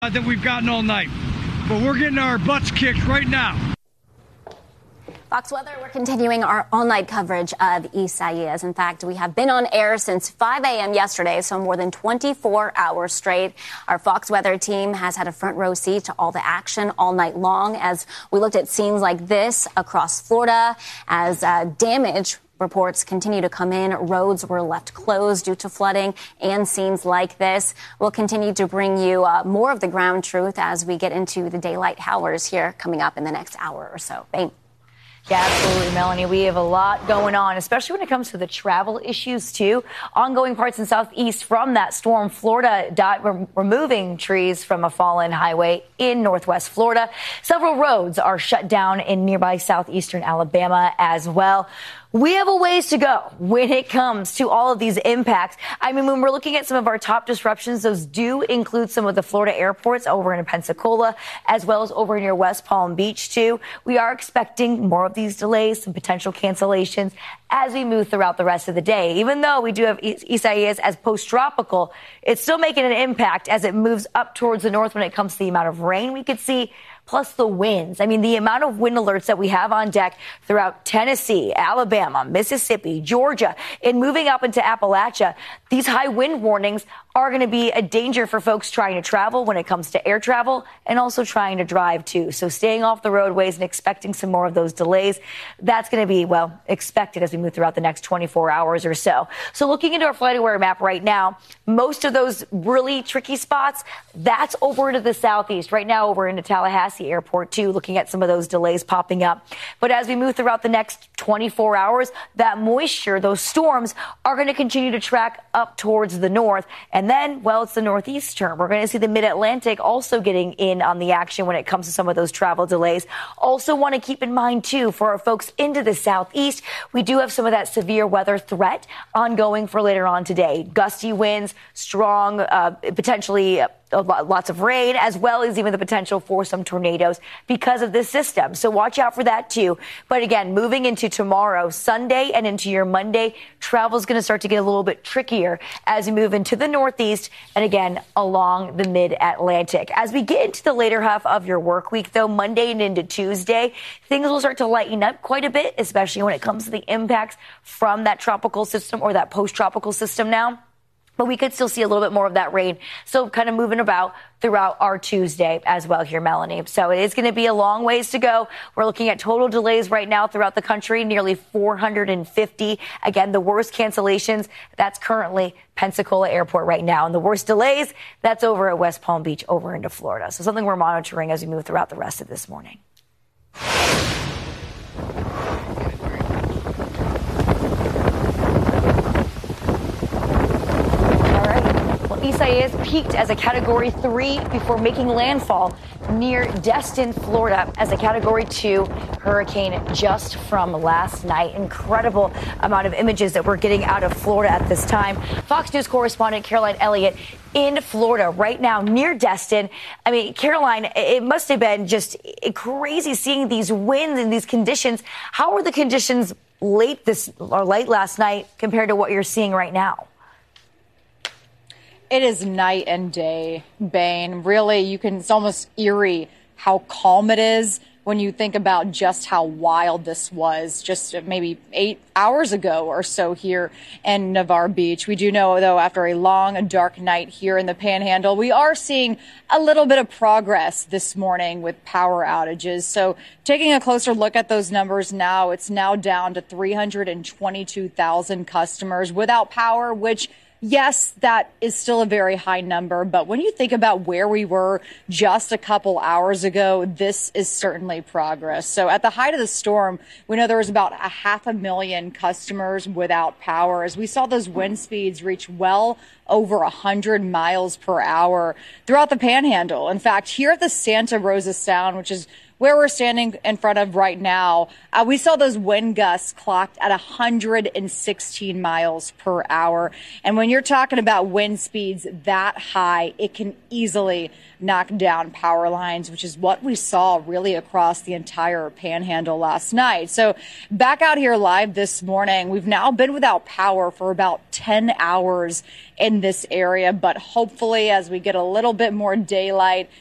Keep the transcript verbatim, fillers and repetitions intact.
that we've gotten all night, but we're getting our butts kicked right now. Fox Weather, we're continuing our all-night coverage of Isaias. In fact, we have been on air since five a.m. yesterday, so more than twenty-four hours straight. Our Fox Weather team has had a front row seat to all the action all night long as we looked at scenes like this across Florida as uh, damage reports continue to come in. Roads were left closed due to flooding and scenes like this. We'll continue to bring you uh, more of the ground truth as we get into the daylight hours here coming up in the next hour or so. Bane. Yeah, absolutely, Melanie. We have a lot going on, especially when it comes to the travel issues, too. Ongoing parts in southeast from that storm. Florida died, re- removing trees from a fallen highway in northwest Florida. Several roads are shut down in nearby southeastern Alabama as well. We have a ways to go when it comes to all of these impacts. I mean, when we're looking at some of our top disruptions, those do include some of the Florida airports over in Pensacola, as well as over near West Palm Beach, too. We are expecting more of these delays, some potential cancellations as we move throughout the rest of the day. Even though we do have Isaias as post-tropical, it's still making an impact as it moves up towards the north when it comes to the amount of rain we could see, plus the winds. I mean, the amount of wind alerts that we have on deck throughout Tennessee, Alabama, Mississippi, Georgia, and moving up into Appalachia, these high wind warnings are going to be a danger for folks trying to travel when it comes to air travel and also trying to drive, too. So staying off the roadways and expecting some more of those delays, that's going to be, well, expected as we move throughout the next twenty-four hours or so. So looking into our FlightAware map right now, most of those really tricky spots, that's over to the southeast. Right now, over into Tallahassee Airport, too, looking at some of those delays popping up. But as we move throughout the next twenty-four hours, that moisture, those storms, are going to continue to track up towards the north. And then, well, it's the northeast term. We're going to see the mid-Atlantic also getting in on the action when it comes to some of those travel delays. Also want to keep in mind, too, for our folks into the southeast, we do have some of that severe weather threat ongoing for later on today. Gusty winds, strong, uh, potentially lots of rain, as well as even the potential for some tornadoes because of this system. So watch out for that, too. But again, moving into tomorrow, Sunday, and into your Monday, travel is going to start to get a little bit trickier as we move into the northeast and, again, along the mid-Atlantic. As we get into the later half of your work week, though, Monday and into Tuesday, things will start to lighten up quite a bit, especially when it comes to the impacts from that tropical system or that post-tropical system now. But we could still see a little bit more of that rain. So kind of moving about throughout our Tuesday as well here, Melanie. So it is going to be a long ways to go. We're looking at total delays right now throughout the country, nearly four hundred fifty. Again, the worst cancellations, that's currently Pensacola Airport right now. And the worst delays, that's over at West Palm Beach over into Florida. So something we're monitoring as we move throughout the rest of this morning. Isaias peaked as a Category three before making landfall near Destin, Florida, as a Category two hurricane just from last night. Incredible amount of images that we're getting out of Florida at this time. Fox News correspondent Caroline Elliott in Florida right now near Destin. I mean, Caroline, it must have been just crazy seeing these winds and these conditions. How were the conditions late this or late last night compared to what you're seeing right now? It is night and day, Bane. Really, you can, it's almost eerie how calm it is when you think about just how wild this was just maybe eight hours ago or so here in Navarre Beach. We do know, though, after a long and dark night here in the Panhandle, we are seeing a little bit of progress this morning with power outages. So taking a closer look at those numbers now, it's now down to three hundred twenty-two thousand customers without power, which yes, that is still a very high number, but when you think about where we were just a couple hours ago, this is certainly progress. So at the height of the storm, we know there was about a half a million customers without power as we saw those wind speeds reach well over one hundred miles per hour throughout the Panhandle. In fact, here at the Santa Rosa Sound, which is where we're standing in front of right now, uh, we saw those wind gusts clocked at one hundred sixteen miles per hour. And when you're talking about wind speeds that high, it can easily knock down power lines, which is what we saw really across the entire panhandle last night. So back out here live this morning, we've now been without power for about ten hours in this area, but hopefully as we get a little bit more daylight